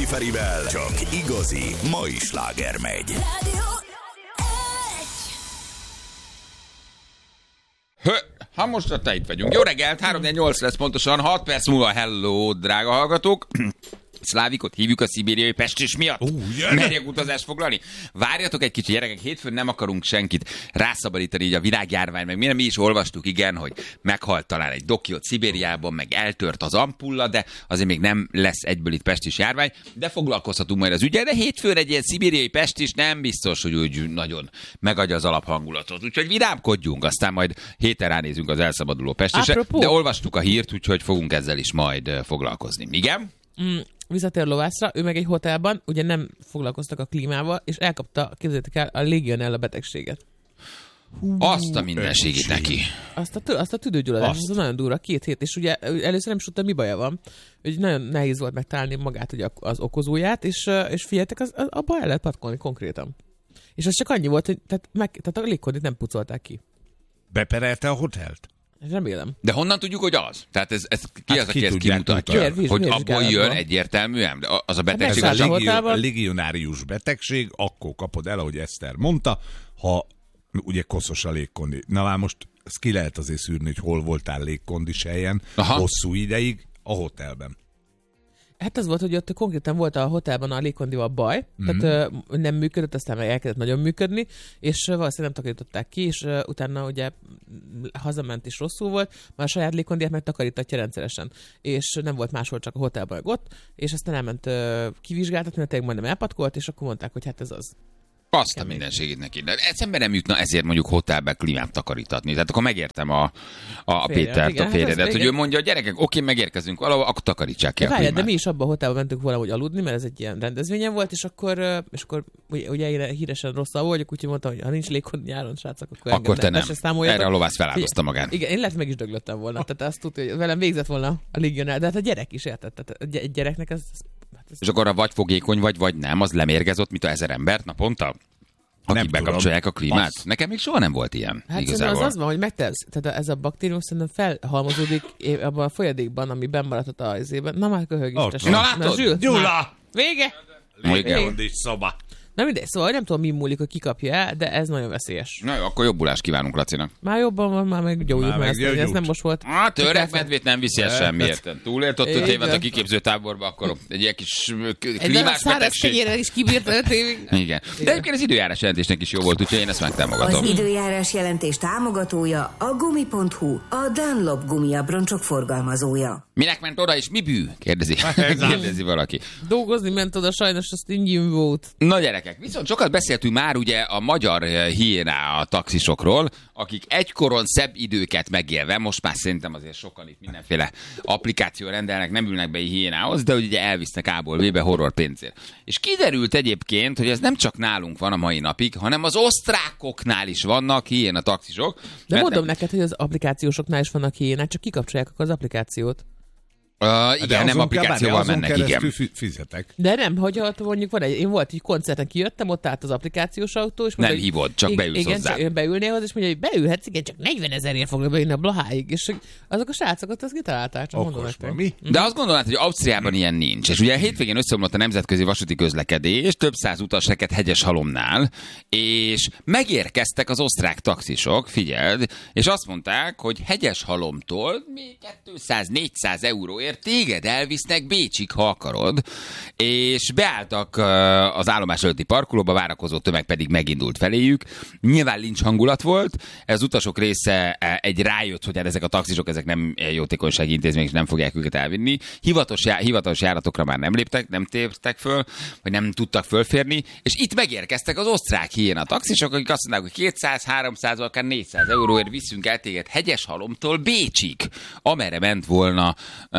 Rácz Ferivel csak igazi mai sláger megy. Ha most te itt vagyunk. Jó reggelt, 3-8 lesz pontosan, 6 perc múlva. Hello, drága hallgatók. Szlávikot hívjuk a szibériai pestis miatt. Merjek utazást foglalni? Várjatok egy kicsit, gyerekek, hétfőn nem akarunk senkit rászabadítani így a világjárvány, meg mi is olvastuk, igen, hogy meghalt talán egy doki ott Szibériában, meg eltört az ampulla, de azért még nem lesz egyből itt pestis járvány, de foglalkozhatunk majd az ügyel, de hétfőn egy ilyen szibériai pestis nem biztos, hogy úgy nagyon megadja az alaphangulatot. Úgyhogy vidámkodjunk, aztán majd héten ránézünk az elszabaduló pestisre, de olvastuk a hírt, úgyhogy fogunk ezzel is majd foglalkozni. Igen? Visszatér Lovászra, ő meg egy hotelban, ugye nem foglalkoztak a klímával, és elkapta, képzeljétek el, a Legionella betegséget. Azt a mindenségét neki. Azt a tüdőgyulladást, ez nagyon durva, 2 hét, és ugye először nem is tudtam, mi baja van. Úgy nagyon nehéz volt megtalálni magát, ugye az okozóját, és figyeljetek, abba el lehet patkolni konkrétan. És az csak annyi volt, hogy tehát a légkondit nem pucolták ki. Beperelte a hotelt? Remélem. De honnan tudjuk, hogy az? Tehát ez ki az, aki ezt kimutatja? Miért hogy abból jön egyértelműen? De az a betegség a legionárius betegség, akkor kapod el, ahogy Eszter mondta, ha ugye koszos a légkondi. Na már most ezt ki lehet azért szűrni, hogy hol voltál légkondis helyen hosszú ideig a hotelben. Hát az volt, hogy ott konkrétan volt a hotelben a légkondival baj, tehát nem működött, aztán meg elkezdett nagyon működni, és valószínűleg nem takarították ki, és utána ugye hazament is rosszul volt, már a saját légkondiát meg takarítatja rendszeresen, és nem volt máshol, csak a hotelben ott, és aztán elment kivizsgáltatni, mert tényleg majdnem elpatkolt, és akkor mondták, hogy hát ez az. Azt a mindenségét neki. De eszembe nem jutna ezért mondjuk hotelbe klímát takarítatni. Tehát akkor megértem a Pétert, a férjedet, hogy ő mondja, a gyerekek, oké, megérkezünk valahol, akkor takarítsák ki a klímát. De mi is abban a hotelben mentünk valahogy aludni, mert ez egy ilyen rendezvényen volt, és akkor ugye én híresen rosszul vagyok, úgyhogy mondtam, hogy ha nincs légkondi nyáron, srácok, akkor te nem. Erre a Lovász feláldozta magán. Igen, én lehet meg is döglöttem volna. Tehát azt tudja, hogy velem végzett volna a légionál, de hát a gyerek is értett. Tehát egy gyereknek ez. És akkor vagy fogékony vagy nem, az lemérgezott, mint 1000 embert naponta? Akik bekapcsolják a klímát? Nekem még soha nem volt ilyen. Hát igazából. az van, hogy megtesz. Tehát ez a baktérium szerintem felhalmozódik abban a folyadékban, ami bennmaradhat a izében. Na már köhög is. Na látod? Gyula! Vége! Légkondis szoba. Na mindegy, szóval nem tudom, mi múlik, hogy kikapja el, de ez nagyon veszélyes. Na jó, akkor jobbulást kívánunk Lacinak. Már jobban van, már meggyógyult, mert ez nem most volt. Hát öreg medvét nem viszi el semmiért. Túlélt ott 5 évet a kiképző táborba, akkor egy ilyen kis klímás betegség. Egy is kibírt 5 évig. Igen. De egyébként az időjárás jelentésnek is jó volt, úgyhogy én ezt megtámogatom. Az időjárás jelentés támogatója a Gumi.hu, a Dunlop gumiabroncsok forgalmazója. Minek ment oda és mi bű? Kérdezi valaki. Dolgozni ment oda, sajnos azt ingyen volt. Na gyerekek, viszont sokat beszéltünk már ugye a magyar hiéná a taxisokról, akik egykoron szebb időket megélve, most már szerintem azért sokan itt mindenféle applikáció rendelnek, nem ülnek be hiénához, de ugye elvisznek A-ból B-be horror pénzért. És kiderült egyébként, hogy ez nem csak nálunk van a mai napig, hanem az osztrákoknál is vannak hiéna taxisok. De mondom neked, hogy az applikációsoknál is vannak hiénák, csak kikapcsolják akkor az applikációt. Igen, nem applikációval mennek, igen. Fizetek. De nem, hogy ott mondjuk van én volt egy koncerten, kijöttem, ott állt az applikációs autó, és mondta, nem hívod, csak beülsz hozzá. Igen, beülnél hozzá, és mondja, hogy beülhetsz, igen, csak 40 000-ért fognak beülni a Blaháig, és azok a srácokat azt kitalálták, csak mondom nektek. De azt gondolnád, hogy Ausztriában ilyen nincs. És ugye a hétvégén összeomlott a nemzetközi vasúti közlekedés, több száz utas rekedt Hegyeshalomnál, és megérkeztek az osztrák taxisok, figyeld, és azt mondták, hogy Hegyeshalomtól még 200-400 euróért téged elvisznek Bécsig, ha akarod, és beálltak az állomás előtti parkolóba, várakozó tömeg pedig megindult feléjük. Nyilván lincs hangulat volt, ez az utasok része egy rájött, hogy ezek a taxisok, ezek nem jótékonysági intézmények, és nem fogják őket elvinni. Hivatalos járatokra már nem léptek, nem tértek föl, vagy nem tudtak fölférni, és itt megérkeztek az osztrák hiéna taxisok, akik azt mondták, hogy 200-300, akár 400 euróért viszünk el téged Hegyeshalomtól Bécsig, amerre ment volna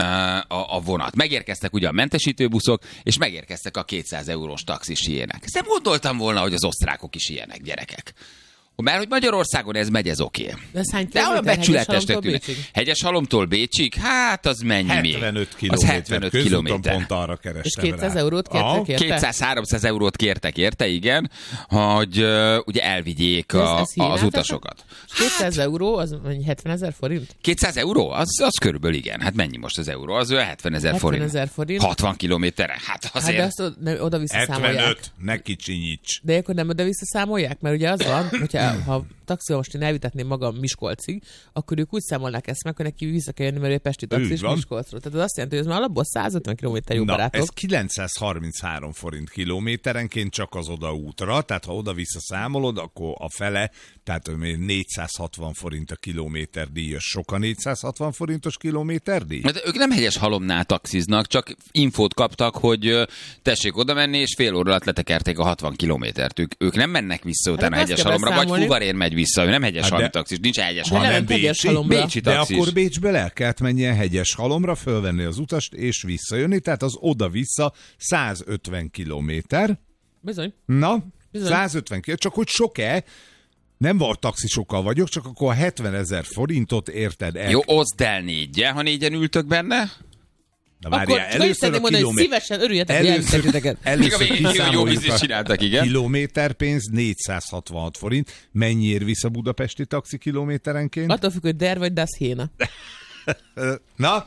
a vonat. Megérkeztek ugye a mentesítőbuszok, és megérkeztek a 200 eurós taxis hiének. Ezt nem gondoltam volna, hogy az osztrákok is ilyenek, gyerekek. Mert hogy Magyarországon ez megy, ez oké. De olyan becsületesnek tűnik. Hegyeshalomtól Bécsig? Hát az mennyi 75 még? Az 75 kilométer. Pont arra kerestem. És 200 eurót kértek érte? 200-300 eurót kértek érte, igen, hogy ugye elvigyék az utasokat. 200 euró, az 70 000 forint? 200 euró? Az körülbelül igen. Hát mennyi most az euró? Az 70 000 forint. 70 000 forint. 60 kilométerre. Hát azért... Hát de azt oda-vissza számolják. 75, ne kicsinyíts. De akkor nem oda-vissza számolják? Mert ugye az van, ha taxival most én elvitetném magam Miskolcig, akkor ők úgy számolnák ezt meg, hogy neki vissza kell jönni, mert ő pesti taxis Miskolcról. Tehát az azt jelenti, hogy ez már alapból 150 km jó barátok. Ez 933 forint kilométerenként csak az odaútra, tehát ha oda-vissza számolod, akkor a fele, tehát 460 forint a kilométer díjas. Sok a 460 forintos kilométer díj? De ők nem Hegyeshalomnál taxiznak, csak infót kaptak, hogy tessék oda menni, és fél óra alatt letekerték a 60 kilométert. Ők nem mennek vissza utána Hegyeshalomra, vagy Fuvarér megy vissza, ő nem Hegyeshalom taxis, nincs Hegyeshalom. Nem Bécsi de taxis. akkor Bécsbe el kellett menjen Hegyeshalomra, fölvenni az utast és visszajönni, tehát az oda-vissza 150 kilométer. Bizony. Na, bizony. 150 kilométer, csak hogy sok-e? Nem volt taxisokkal vagyok, csak akkor a 70 000 forintot érted el. Jó, oszd el négyen, ha négyen ültök benne. Na várjál, először a kilométer... szívesen örüljetek, hogy elvitetőteket. Először jó biztos csináltak, igen. Kilométerpénz 466 forint. Mennyiért vissza budapesti taxi kilométerenként? Attól függ, hogy der vagy das héna. Na?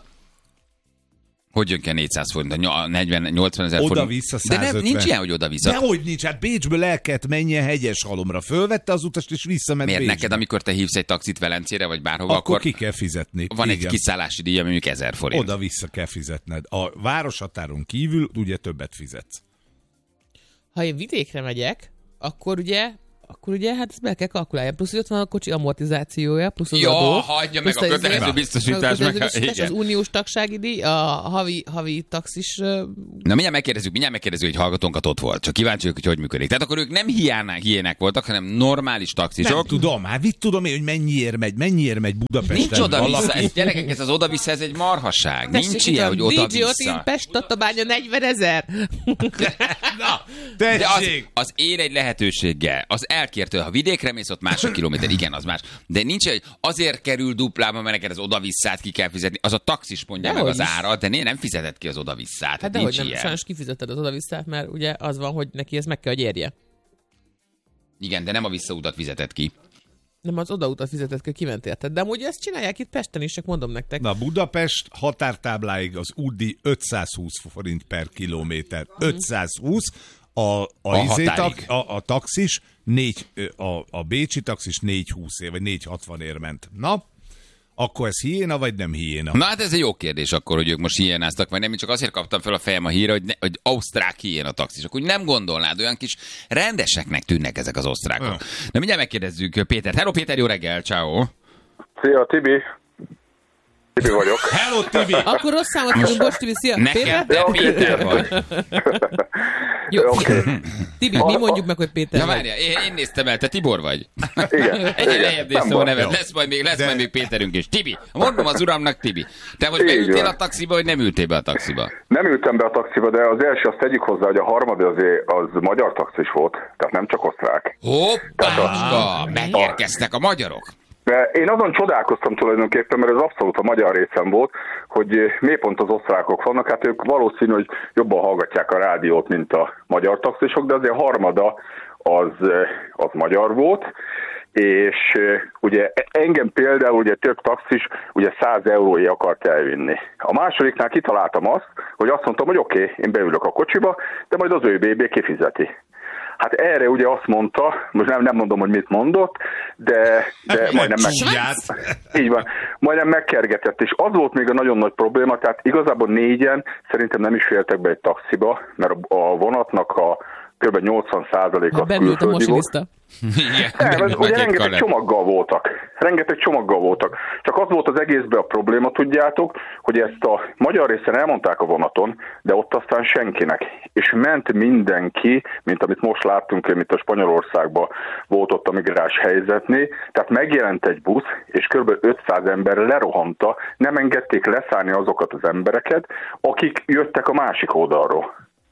Hogy jön ki 400 forint, 40-80 000 forint? Oda-vissza 150. De nincs ilyen, hogy oda-vissza. Dehogy nincs, hát Bécsből el kellett menjen Hegyeshalomra. Fölvette az utast, és visszament Miért Bécsbe. neked, amikor te hívsz egy taxit Velencére, vagy bárhova, akkor ki kell fizetni. Van egy kiszállási díja, mondjuk 1000 forint. Oda-vissza kell fizetned. A városhatáron kívül ugye többet fizetsz. Ha én vidékre megyek, akkor ugye hát ezt be kell kalkulálni. Plusz, hogy ott van a kocsi amortizációja, plusz az adó. Hagyja meg a kötelező biztosítás. Az uniós tagsági díj, a havi taxis... Na mindjárt megkérdezzük, hogy hallgatónkat ott volt. Csak kíváncsi vagyok, hogy működik. Tehát akkor ők nem hiének voltak, hanem normális taxisok. Nem tudom, hát mit tudom én, hogy mennyiért megy Budapesten. Nincs oda-vissza. Gyerekek, ez az oda-vissza, ez egy marhaság. Nincs ilyen, hogy oda-vissza. Pest-Tatabánya 40 000. Na, de az ér egy lehetőséggel. Az elkértől, ha vidékre mész, ott mások kilométer, igen, az más. De nincs, hogy azért kerül duplában, mert neked az oda-visszát ki kell fizetni. Az a taxis mondja meg az árat, de nem fizetett ki az oda-visszát. Hát dehogy nem, sajnos kifizetted az oda-visszát, mert ugye az van, hogy neki ez meg kell, hogy érje. Igen, de nem a visszautat fizetett ki. Nem az odautat fizetett ki, kiment érted. De amúgy ezt csinálják itt Pesten is, csak mondom nektek. Na, Budapest határtábláig az útdíj 520 forint per kilométer. 520. A taxis, a bécsi taxis 420 vagy 460 ér ment. Na, akkor ez hiéna, vagy nem hiéna? Na hát ez egy jó kérdés akkor, hogy ők most hiénáztak, vagy nem. Én csak azért kaptam fel a fejem a hírre, hogy ausztrák hiéna taxisok. Úgy nem gondolnád, olyan kis rendeseknek tűnnek ezek az osztrákok. Na mindjárt megkérdezzük Pétert. Hello Péter, jó reggel, ciao. Szia, Tibi vagyok. Hello, Tibi! Akkor rossz számot tudunk, bocs, Tibi, szia! Nekem te Péter vagy. Jó, Tibi, mi mondjuk meg, hogy Péter vagy. Várjál, én néztem el, te Tibor vagy. Igen. Egyre lejjebb néztem a nevet, lesz majd még Péterünk is. Tibi, mondom az uramnak Tibi. Te most beültél a taxiba, vagy nem ültél be a taxiba? Nem ültem be a taxiba, de az első azt tegyük hozzá, hogy a harmad az magyar taxis volt, tehát nem csak osztrák. Hoppácska, megérkeztek a magyarok. De én azon csodálkoztam tulajdonképpen, mert ez abszolút a magyar részem volt, hogy miért pont az osztrákok vannak. Hát ők valószínű, hogy jobban hallgatják a rádiót, mint a magyar taxisok, de azért harmada az magyar volt. És ugye engem például ugye több taxis ugye 100 euróig akart elvinni. A másodiknál kitaláltam azt, hogy azt mondtam, hogy oké, én beülök a kocsiba, de majd az ÖBB kifizeti. Hát erre ugye azt mondta, most nem mondom, hogy mit mondott, de majdnem így van, majdnem megkergetett, és az volt még a nagyon nagy probléma, tehát igazából 4-en szerintem nem is féltek be egy taxiba, mert a vonatnak a kb. 80%-a külföldi volt. Ugye rengeteg csomaggal voltak. Csak az volt az egészben a probléma, tudjátok, hogy ezt a magyar részen elmondták a vonaton, de ott aztán senkinek. És ment mindenki, mint amit most láttunk, mint a Spanyolországban volt ott a migráns helyzetnél. Tehát megjelent egy busz, és kb. 500 ember lerohanta, nem engedték leszállni azokat az embereket, akik jöttek a másik oldalról.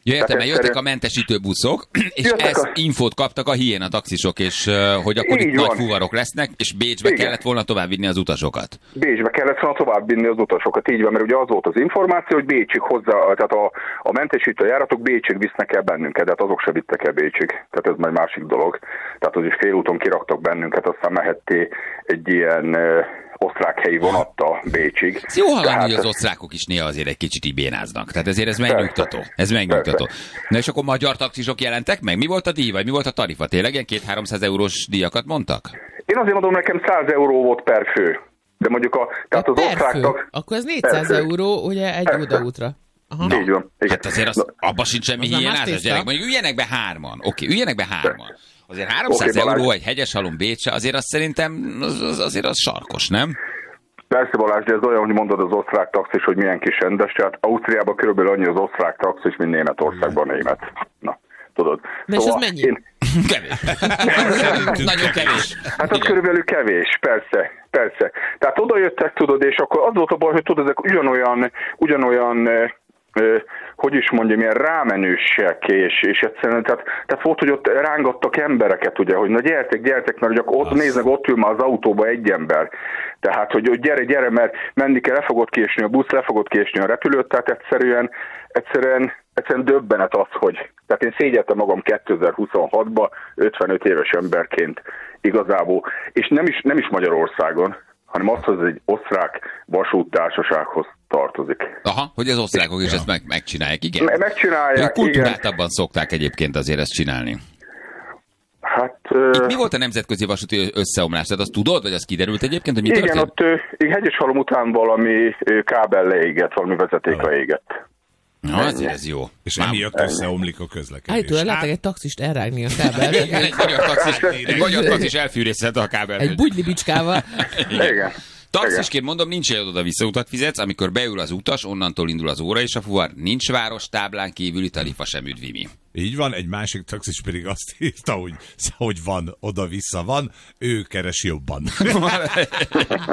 Ja, értem, mert jöttek a mentesítő buszok, és ezt infót kaptak a hiéna taxisok, és hogy akkor itt nagy fuvarok lesznek, és Bécsbe kellett volna továbbvinni az utasokat. Bécsbe kellett volna továbbvinni az utasokat, így van, mert ugye az volt az információ, hogy Bécsig hozzá, tehát a mentesítő járatok Bécsig visznek el bennünket, de hát azok se vittek el Bécsig, tehát ez már másik dolog. Tehát az is félúton kiraktak bennünket, aztán mehetté egy ilyen osztrák helyi vonattal Bécsig. Ez jó hallani, hogy az osztrákok is néha azért egy kicsit így bénáznak. Tehát ezért ez megnyugtató. Ez megnyugtató. Na és akkor magyar taxisok jelentek meg? Mi volt a díj, vagy mi volt a tarifa? Tényleg ilyen 200-300 eurós díjakat mondtak? Én azért mondom, nekem 100 euró volt per fő. De mondjuk tehát az osztráknak... Akkor ez 400 euró, ugye egy odaútra. Na, így van. Igen. Hát azért abban sincs semmi hiányzás, gyerek. Mondjuk üljenek be hárman. Oké, üljenek be hárman. Azért 300 euró egy Hegyeshalom Bécsre, azért azt szerintem azért az sarkos, nem? Persze Balázs, de ez olyan, hogy mondod az osztrák taxis, hogy milyen kis rendes, tehát Ausztriában körülbelül annyi az osztrák taxis, mint Németországban német. Na, tudod. Na és ez mennyi? Kevés. Nagyon kevés. Hát az körülbelül kevés, persze. Tehát oda jöttek, tudod, és akkor az volt a baj, hogy tudod, ezek ugyanolyan hogy is mondjam, ilyen rámenősek, és egyszerűen, tehát volt, hogy ott rángattak embereket, ugye, hogy na gyertek, mert ugye ott néznek, ott ül már az autóba egy ember. Tehát, hogy gyere, mert menni kell, le fogod késni a busz, le fogod késni a repülőt, tehát egyszerűen döbbenet az, hogy... Tehát én szégyeltem magam 2026-ban 55 éves emberként igazából, és nem is Magyarországon, hanem az, hogy egy osztrák vasúttársasághoz tartozik. Aha, hogy az osztrákok is ezt megcsinálják, igen? Megcsinálják, kultúráltabban szokták egyébként azért ezt csinálni. Hát... Itt mi volt a nemzetközi vasúti összeomlás? Tehát azt tudod, vagy az kiderült egyébként, hogy mi történt? Igen, ott Hegyeshalom után valami kábel leégett, valami vezeték leégett. Na, azért ez jó. És emiatt összeomlik a közlekedés. Állítólag látták egy taxist elrágni a kábelre. Igen, egy magyar taxis elfűrészette a kábelt. Egy bugyli bicskával. Igen. Taxisként mondom, nincs egy oda-vissza utat fizetsz, amikor beül az utas, onnantól indul az óra és a fuvar. Nincs város táblán kívüli tarifa sem üdvimi. Így van, egy másik taxis pedig azt írta, hogy van, oda-vissza van, ő keres jobban.